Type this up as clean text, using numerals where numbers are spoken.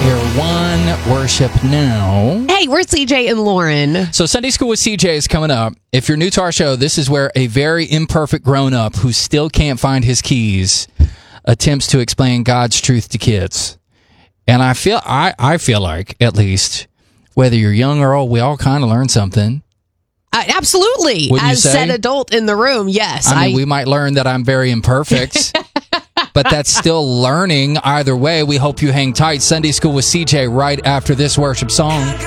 hear One Worship Now. Hey, we're CJ and Lauren. So Sunday School with CJ is coming up. If you're new to our show, this is where a very imperfect grown-up who still can't find his keys attempts to explain God's truth to kids. And I feel like, at least, whether you're young or old, we all kind of learn something. Absolutely. Wouldn't you As say? said adult in the room, yes. I mean, we might learn that I'm very imperfect, but that's still learning either way. We hope you hang tight. Sunday School with CJ right after this worship song.